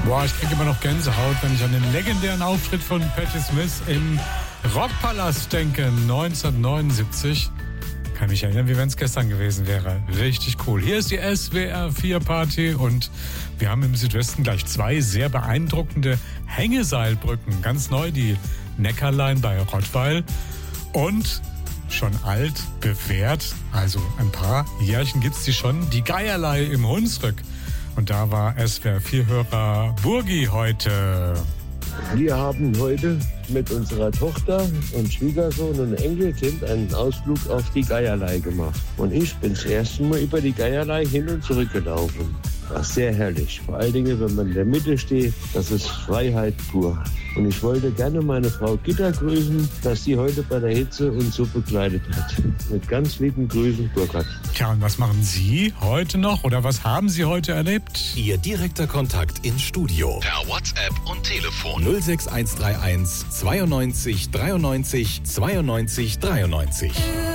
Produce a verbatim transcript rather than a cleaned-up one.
Boah, ich kriege immer noch Gänsehaut, wenn ich an den legendären Auftritt von Patti Smith im Rockpalast denke, neunzehnhundertneunundsiebzig. Kann mich erinnern, wie wenn es gestern gewesen wäre. Richtig cool. Hier ist die S W R vier Party und wir haben im Südwesten gleich zwei sehr beeindruckende Hängeseilbrücken. Ganz neu, die Neckarline bei Rottweil und schon alt, bewährt, also ein paar Jährchen gibt's die schon, die Geierlei im Hunsrück. Und da war S W R vier Hörer Burgi heute. Wir haben heute mit unserer Tochter und Schwiegersohn und Enkelkind einen Ausflug auf die Geierlei gemacht. Und ich bin das erste Mal über die Geierlei hin und zurück gelaufen. War sehr herrlich. Vor allen Dingen, wenn man in der Mitte steht, das ist Freiheit pur. Und ich wollte gerne meine Frau Gitta grüßen, dass sie heute bei der Hitze uns so begleitet hat. Mit ganz lieben Grüßen, Burkhard. Tja, und was machen Sie heute noch oder was haben Sie heute erlebt? Ihr direkter Kontakt ins Studio. Per WhatsApp und Telefon. null sechs eins drei eins zweiundneunzig dreiundneunzig zweiundneunzig dreiundneunzig.